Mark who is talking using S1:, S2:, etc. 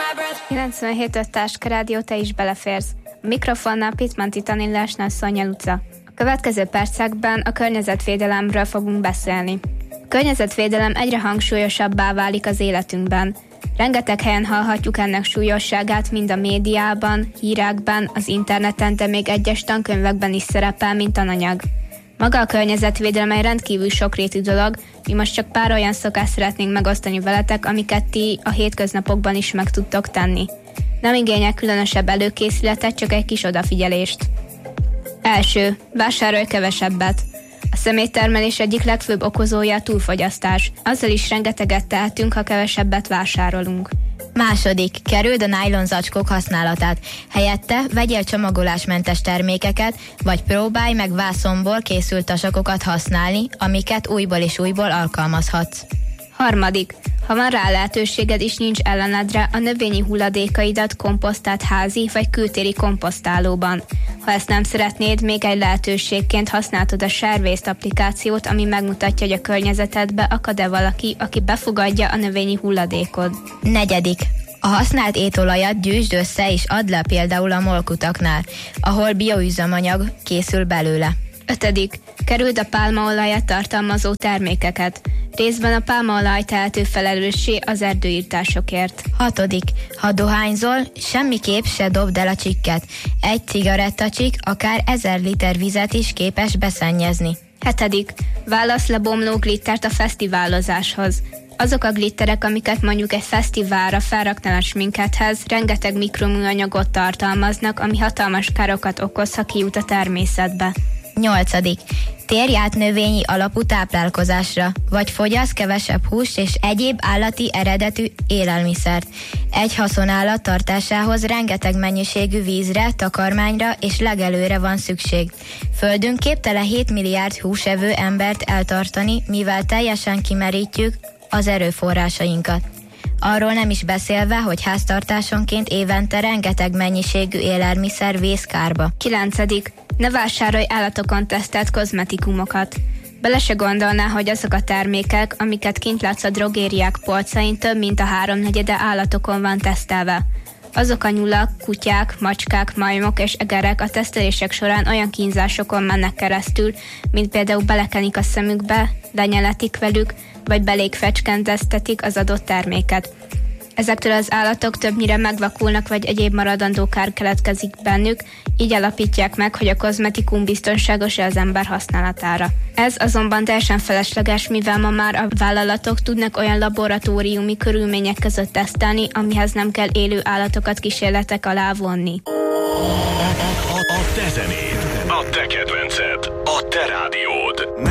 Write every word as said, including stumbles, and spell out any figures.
S1: kilencvenhét öt Táska Rádió, te is beleférsz. A mikrofonnál Pitmanti Tanillásnál Szonya Luca. A következő percekben a környezetvédelemről fogunk beszélni. A környezetvédelem egyre hangsúlyosabbá válik az életünkben. Rengeteg helyen hallhatjuk ennek súlyosságát, mind a médiában, hírekben, az interneten, de még egyes tankönyvekben is szerepel, mint tananyag. Maga a környezetvédelem egy rendkívül sokrétű dolog, mi most csak pár olyan szokást szeretnénk megosztani veletek, amiket ti a hétköznapokban is meg tudtok tenni. Nem igényel különösebb előkészületet, csak egy kis odafigyelést. Első. Vásárolj kevesebbet. A szeméttermelés egyik legfőbb okozója a túlfogyasztás. Azzal is rengeteget tehetünk, ha kevesebbet vásárolunk.
S2: Második. Kerüld a nájlon zacskók használatát. Helyette vegyél csomagolásmentes termékeket, vagy próbálj meg vászonból készült tasakokat használni, amiket újból és újból alkalmazhatsz.
S1: Harmadik. Ha van rá lehetőséged és nincs ellenedre, a növényi hulladékaidat komposztált házi vagy kültéri komposztálóban. Ha ezt nem szeretnéd, még egy lehetőségként használtad a Sharewaste applikációt, ami megmutatja, hogy a környezetedbe akad-e valaki, aki befogadja a növényi hulladékod.
S2: Negyedik. A használt étolajat gyűjtsd össze és add le például a molkutaknál, ahol bioüzemanyag készül belőle.
S1: Ötödik. Kerüld a pálmaolajat tartalmazó termékeket. Részben a pálmaolaj tehető felelőssé az erdőirtásokért.
S2: Hatodik. Ha dohányzol, semmiképp se dobd el a csikket. Egy cigarettacsik akár ezer liter vizet is képes beszennyezni.
S1: Hetedik. Válasz le bomló glittert a fesztiválozáshoz. Azok a glitterek, amiket mondjuk egy fesztiválra felraknál a sminkethez, rengeteg mikroműanyagot tartalmaznak, ami hatalmas károkat okoz, ha kijut a természetbe.
S2: Nyolcadik. Térj át növényi alapú táplálkozásra, vagy fogyasz kevesebb húst és egyéb állati eredetű élelmiszert. Egy haszonállat tartásához rengeteg mennyiségű vízre, takarmányra és legelőre van szükség. Földünk képtelen hét milliárd húsevő embert eltartani, mivel teljesen kimerítjük az erőforrásainkat. Arról nem is beszélve, hogy háztartásonként évente rengeteg mennyiségű élelmiszer vész kárba.
S1: Kilencedik. Ne vásárolj állatokon tesztelt kozmetikumokat. Bele se gondolná, hogy azok a termékek, amiket kint látsz a drogériák polcain, több mint a háromnegyede állatokon van tesztelve. Azok a nyulak, kutyák, macskák, majmok és egerek a tesztelések során olyan kínzásokon mennek keresztül, mint például belekenik a szemükbe, lenyeletik velük, vagy beléig fecskendeztetik az adott terméket. Ezektől az állatok többnyire megvakulnak, vagy egyéb maradandó kár keletkezik bennük, így alapítják meg, hogy a kozmetikum biztonságos-e az ember használatára. Ez azonban teljesen felesleges, mivel ma már a vállalatok tudnak olyan laboratóriumi körülmények között tesztelni, amihez nem kell élő állatokat kísérletek alá vonni.
S3: A te zenéd, a te kedvenced, a te rádiód.